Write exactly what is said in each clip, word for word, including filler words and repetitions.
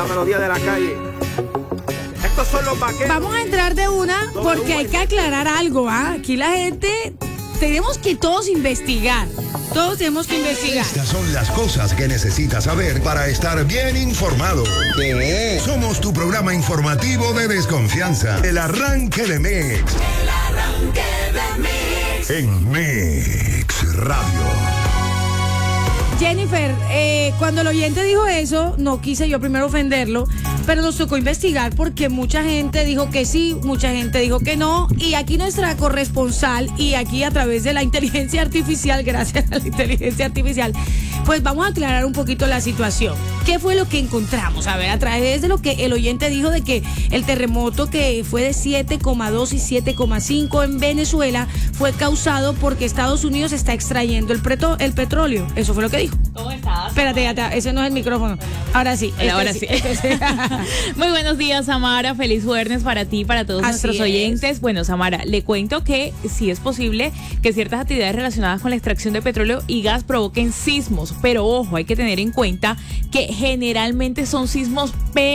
melodía de la calle. Estos son los vaqueros. Vamos a entrar de una porque hay que aclarar algo, ¿ah? Aquí la gente, tenemos que todos investigar. Todos tenemos que investigar. Estas son las cosas que necesitas saber para estar bien informado. ¿Qué? Somos tu programa informativo de desconfianza. El Arranque de Mix. El Arranque de Mix. En Mix Radio. Jennifer, eh, cuando el oyente dijo eso, no quise yo primero ofenderlo, pero nos tocó investigar porque mucha gente dijo que sí, mucha gente dijo que no, y aquí nuestra corresponsal, y aquí a través de la inteligencia artificial, gracias a la inteligencia artificial, pues vamos a aclarar un poquito la situación. ¿Qué fue lo que encontramos? A ver, a través de lo que el oyente dijo de que el terremoto que fue de siete coma dos y siete coma cinco en Venezuela fue causado porque Estados Unidos está extrayendo el, preto, el petróleo. Eso fue lo que dijo. ¿Cómo estás? Espérate, ya te, ese no es el micrófono. Ahora sí. Este ahora sí. sí. Este sí. Muy buenos días, Samara. Feliz jueves para ti, para todos Así nuestros es. oyentes. Bueno, Samara, le cuento que sí es posible que ciertas actividades relacionadas con la extracción de petróleo y gas provoquen sismos, pero ojo, hay que tener en cuenta que generalmente son sismos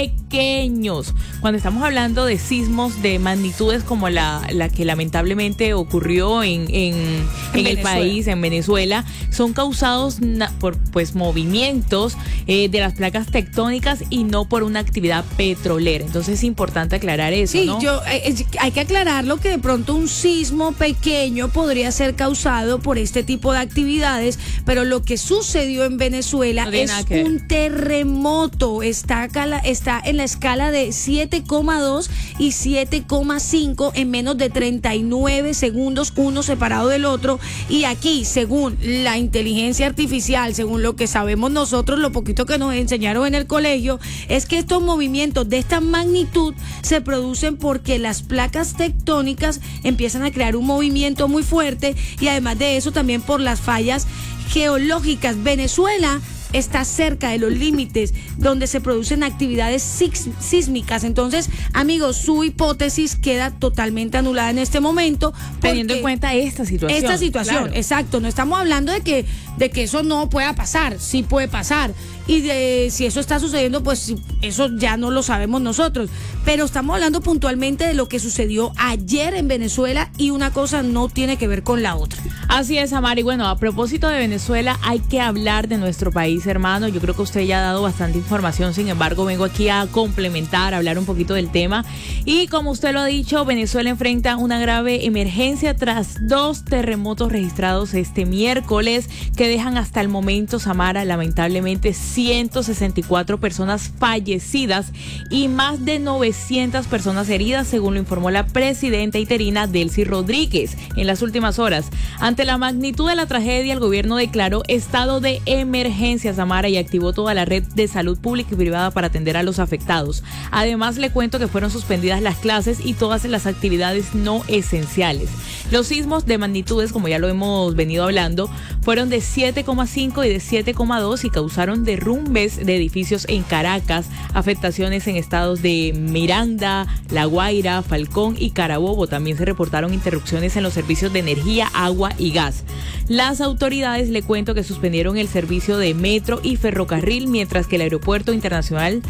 pequeños. Cuando estamos hablando de sismos de magnitudes como la, la que lamentablemente ocurrió en, en, en, en el país, en Venezuela, son causados na, por pues movimientos eh, de las placas tectónicas y no por una actividad petrolera. Entonces es importante aclarar eso, sí, ¿no? yo, eh, hay que aclararlo que de pronto un sismo pequeño podría ser causado por este tipo de actividades, pero lo que sucedió en Venezuela no es un terremoto. Está, está en la escala de siete coma dos y siete coma cinco en menos de treinta y nueve segundos, uno separado del otro. Y aquí, según la inteligencia artificial, según lo que sabemos nosotros, lo poquito que nos enseñaron en el colegio, es que estos movimientos de esta magnitud se producen porque las placas tectónicas empiezan a crear un movimiento muy fuerte, y además de eso también por las fallas geológicas. Venezuela está cerca de los límites donde se producen actividades sísmicas. Entonces, amigos, su hipótesis queda totalmente anulada en este momento, teniendo en cuenta esta situación. Esta situación, claro. Exacto. No estamos hablando de que, de que eso no pueda pasar, sí puede pasar. Y de si eso está sucediendo, pues eso ya no lo sabemos nosotros. Pero estamos hablando puntualmente de lo que sucedió ayer en Venezuela, y una cosa no tiene que ver con la otra. Así es, Amari. Bueno, a propósito de Venezuela, hay que hablar de nuestro país, hermano. Yo creo que usted ya ha dado bastante información, sin embargo, vengo aquí a complementar, a hablar un poquito del tema. Y como usted lo ha dicho, Venezuela enfrenta una grave emergencia tras dos terremotos registrados este miércoles que dejan hasta el momento, Samara, lamentablemente ciento sesenta y cuatro personas fallecidas y más de novecientas personas heridas, según lo informó la presidenta interina Delcy Rodríguez en las últimas horas. Ante la magnitud de la tragedia, el gobierno declaró estado de emergencia, Samara, y activó toda la red de salud pública y privada para atender a los afectados. Además, le cuento que fueron suspendidas las clases y todas las actividades no esenciales. Los sismos de magnitudes, como ya lo hemos venido hablando, fueron de siete coma cinco y de siete coma dos y causaron derrumbes de edificios en Caracas, afectaciones en estados de Miranda, La Guaira, Falcón y Carabobo. También se reportaron interrupciones en los servicios de energía, agua y gas. Las autoridades, le cuento, que suspendieron el servicio de metro y ferrocarril, mientras que el aeropuerto internacional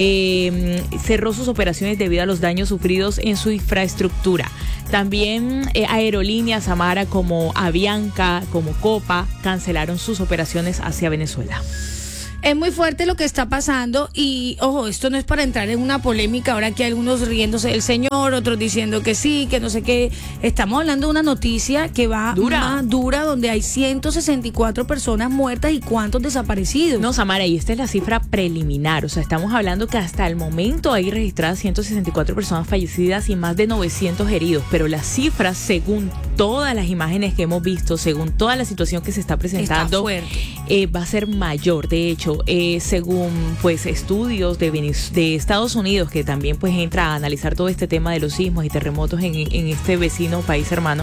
eh, cerró sus operaciones debido a los daños sufridos en su infraestructura. También eh, aerolíneas, Samara, como Avianca, como Copa, cancelaron sus operaciones hacia Venezuela. Es muy fuerte lo que está pasando, y ojo, esto no es para entrar en una polémica ahora que hay algunos riéndose del señor, otros diciendo que sí, que no sé qué. Estamos hablando de una noticia que va dura, más dura, donde hay ciento sesenta y cuatro personas muertas y cuántos desaparecidos. No, Samara, y esta es la cifra preliminar, o sea, estamos hablando que hasta el momento hay registradas ciento sesenta y cuatro personas fallecidas y más de novecientos heridos, pero las cifras, según todas las imágenes que hemos visto, según toda la situación que se está presentando, está eh, va a ser mayor. De hecho, Eh, según pues estudios de, de Estados Unidos, que también pues entra a analizar todo este tema de los sismos y terremotos en, en este vecino país hermano,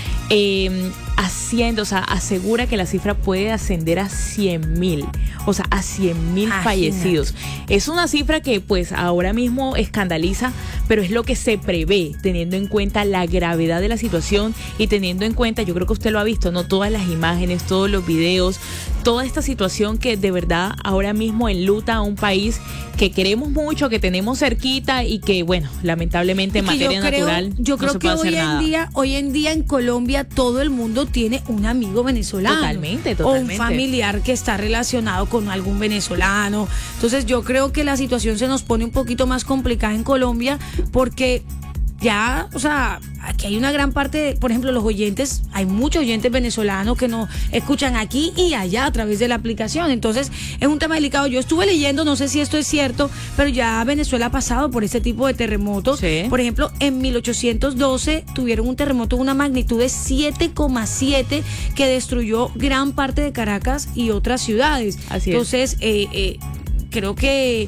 eh, haciendo, o sea, asegura que la cifra puede ascender a cien mil, o sea, a cien mil fallecidos. Es una cifra que pues ahora mismo escandaliza, pero es lo que se prevé, teniendo en cuenta la gravedad de la situación y teniendo en cuenta, yo creo que usted lo ha visto, ¿no? Todas las imágenes, todos los videos, toda esta situación que de verdad ahora mismo enluta a un país que queremos mucho, que tenemos cerquita y que, bueno, lamentablemente en materia yo creo, natural yo no creo se que puede hoy hacer en nada. día, hoy en día en Colombia todo el mundo tiene un amigo venezolano. Totalmente, totalmente. O un familiar que está relacionado con algún venezolano. Entonces yo creo que la situación se nos pone un poquito más complicada en Colombia porque ya, o sea, aquí hay una gran parte, de, por ejemplo, los oyentes, hay muchos oyentes venezolanos que nos escuchan aquí y allá a través de la aplicación. Entonces, es un tema delicado. Yo estuve leyendo, no sé si esto es cierto, pero ya Venezuela ha pasado por este tipo de terremotos. Sí. Por ejemplo, en mil ochocientos doce tuvieron un terremoto de una magnitud de siete coma siete que destruyó gran parte de Caracas y otras ciudades. Así es. Entonces, eh, eh, creo que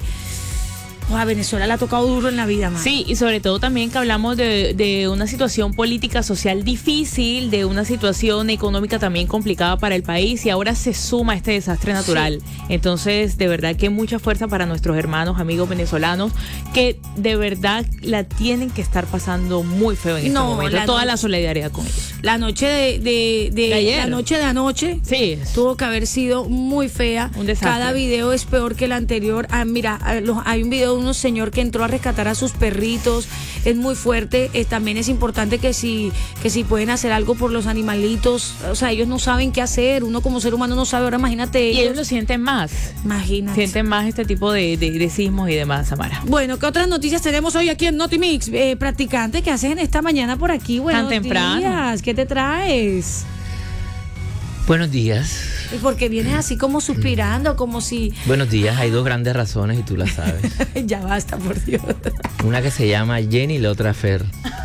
a Venezuela le ha tocado duro en la vida, man. Sí, y sobre todo también que hablamos de, de una situación política social difícil, de una situación económica también complicada para el país y ahora se suma este desastre natural. Sí. Entonces, de verdad que mucha fuerza para nuestros hermanos, amigos venezolanos que de verdad la tienen que estar pasando muy feo en este no, momento. La Toda noche, la solidaridad con ellos. La noche de, de, de, de ayer. La noche de anoche sí. tuvo que haber sido muy fea. Un desastre. Cada video es peor que el anterior. Ah, mira, hay un video de un señor que entró a rescatar a sus perritos. Es muy fuerte. Eh, también es importante que si, que si pueden hacer algo por los animalitos. O sea, ellos no saben qué hacer. Uno como ser humano no sabe. Ahora imagínate ellos. Y ellos lo sienten más. Imagínate. Sienten más este tipo de, de, de sismos y demás, Samara. Bueno, ¿qué otras noticias tenemos hoy aquí en Notimix? Eh, practicante, ¿qué haces en esta mañana por aquí? Buenos Tan temprano. días. ¿Qué te traes? Buenos días. ¿Y por qué vienes así como suspirando, como si... Buenos días, hay dos grandes razones y tú las sabes. Ya basta, por Dios. Una que se llama Jenny y la otra Fer.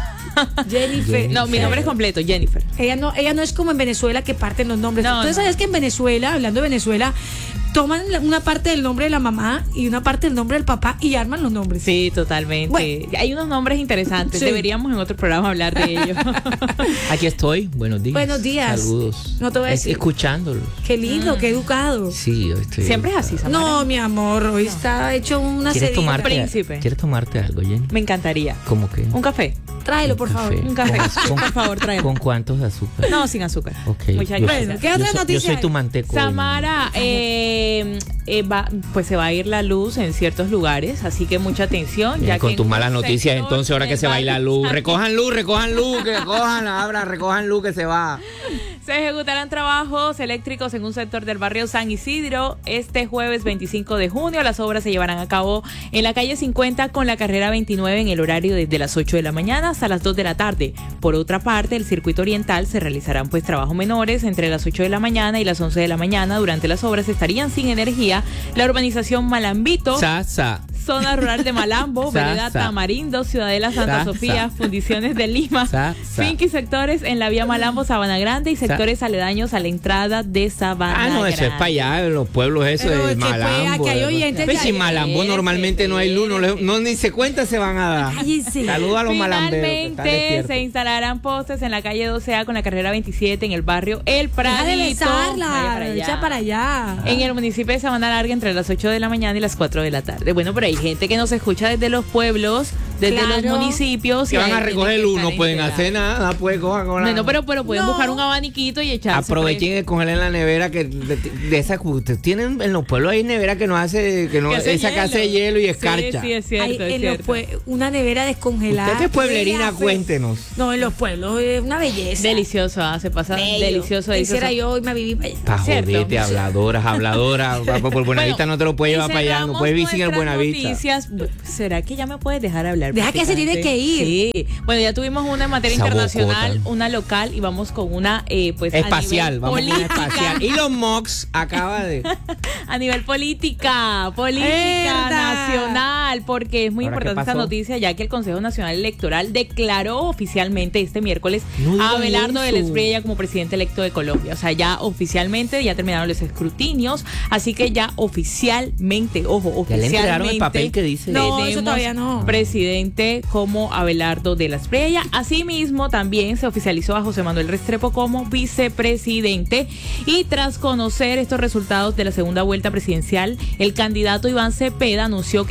Jennifer. No, mi nombre es completo, Jennifer. Ella no, ella no es como en Venezuela que parten los nombres. No, Entonces, no. ¿sabes que en Venezuela, hablando de Venezuela, toman una parte del nombre de la mamá y una parte del nombre del papá y arman los nombres? Sí, totalmente. Bueno. Hay unos nombres interesantes. Sí. Deberíamos en otro programa hablar de ellos. Aquí estoy, buenos días. Buenos días. Saludos. No te voy a Es- decir. Escuchándolos. Qué lindo, qué educado. Sí, yo estoy. Siempre es así, Samara. No, mi amor, hoy está hecho una ¿Quieres sedita. tomarte, príncipe. ¿Quieres tomarte algo, Jenny? Me encantaría. ¿Cómo que? Un café. Tráelo, por favor. café. Un café. Con- Por favor, tráelo. ¿Con cuántos de azúcar? No, sin azúcar. Ok. Muchas yo- gracias. Bueno, ¿qué yo otra soy- noticia Yo soy hay? tu manteco. Samara, eh, eh, va, pues se va a ir la luz en ciertos lugares, así que mucha atención. Bien, Ya con que tus en malas un noticias, sector entonces ahora que del se va a ir la barrio luz. San- Recojan luz, recojan luz, que recojan, abra, recojan luz que se va. Se ejecutarán trabajos eléctricos en un sector del barrio San Isidro este jueves veinticinco de junio. Las obras se llevarán a cabo en la calle cincuenta con la carrera veintinueve en el horario desde las ocho de la mañana hasta las dos de la tarde. Por otra parte, el circuito oriental se realizarán pues trabajos menores entre las ocho de la mañana y las once de la mañana. Durante las obras estarían sin energía la urbanización Malambito, Sa, sa. zona rural de Malambo, Sa, vereda sa. Tamarindo, Ciudadela Santa Sa, Sofía, sa. Fundiciones de Lima, Sa, sa. Finca y sectores en la vía Malambo, Sabana Grande y sectores aledaños a la entrada de Sabana Ah, no, eso es Grande. para allá, en los pueblos, eso Pero es es que fue, Malambo. aquí hay ¿verdad? oyentes Pues de si allá. Malambo normalmente no hay luz, no, le- no ni se cuenta se van a dar. Cállese. Saludos a los malamberos que están Finalmente despiertos. se instalarán postes en la calle doce A con la carrera veintisiete en el barrio El Deja Pradito. de Vaya besarla, para allá. echa para allá. En el municipio de Sabana Larga entre las ocho de la mañana y las cuatro de la tarde. Bueno, pero hay gente que nos escucha desde los pueblos, desde Claro. los municipios. Si y van ahí a tienen recoger que luz, estar no pueden enterados. hacer nada, pues cojan con la- Bueno, pero, pero pueden No. buscar un abaniquito y echarse. Aprovechen y coger en la nevera que de, de esa que ustedes tienen en los pueblos hay nevera que no hace que no Que hace esa que hace hielo y escarcha. Sí, sí, es cierto, Hay es en los cierto. pue- una nevera descongelada. Usted que es pueblerina, Bella, fe- cuéntenos. No, en los pueblos es una belleza. Delicioso, ah, se pasa Bello. delicioso, delicioso. Quisiera yo y me viví para allá. Pa' Cierto. jodete, habladoras, habladoras. Por por Buenavista Bueno, no te lo puedes y llevar para allá, no cerramos puedes vivir sin el nuestras Buenavista. noticias. ¿Será que ya me puedes dejar hablar? Deja que se tiene prácticamente? que ir. Sí. Bueno, ya tuvimos una en materia Esa internacional, bocota. una local y vamos con una eh, pues Espacial, a nivel vamos con una política. espacial. Elon Musk acaba de. A nivel política, política ¡Erda! nacional, porque es muy ¿Ahora qué importante esta pasó? noticia, ya que el Consejo Nacional Electoral declaró oficialmente este miércoles No a digan Abelardo de la eso. Espriella como presidente electo de Colombia. O sea, ya oficialmente, ya terminaron los escrutinios, así que ya oficialmente, ojo, Ya le oficialmente. entregaron el papel que dice. No, eso tenemos todavía no. presidente como Abelardo de la Espriella. Asimismo, también se oficializó a José Manuel Restrepo como vicepresidente. Y tras conocer estos resultados de la segunda vuelta presidencial, el candidato Iván Cepeda anunció que ejercerá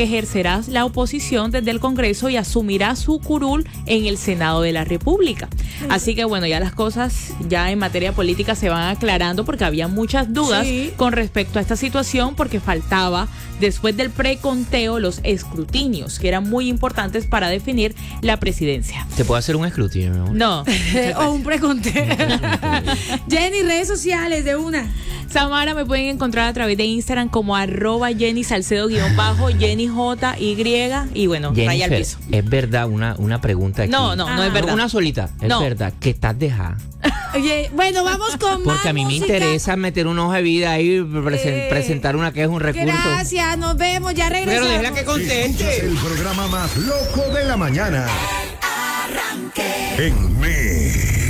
dejará la oposición desde el Congreso y asumirá su curul en el Senado de la República. Así que bueno, ya las cosas ya en materia política se van aclarando porque había muchas dudas sí. con respecto a esta situación porque faltaba después del preconteo los escrutinios que eran muy importantes para definir la presidencia. ¿Te puedo hacer un escrutinio, mi amor? No. O un preconteo. Jenny, redes sociales de una. Samara, me pueden encontrar a través de Instagram como arroba Jenny Salcedo guión bajo, Jenny J Y y bueno, raya al piso. Es verdad, una, una pregunta aquí. No, no, no ah. es verdad. Una solita, es no. verdad, que estás dejada. Oye, bueno, vamos con Porque más a mí música. me interesa meter una hoja de vida ahí, presen- eh, presentar una que es un recurso. Gracias, nos vemos, ya regresamos. Pero déjala que conteste. El programa más loco de la mañana. El arranque. En Mega.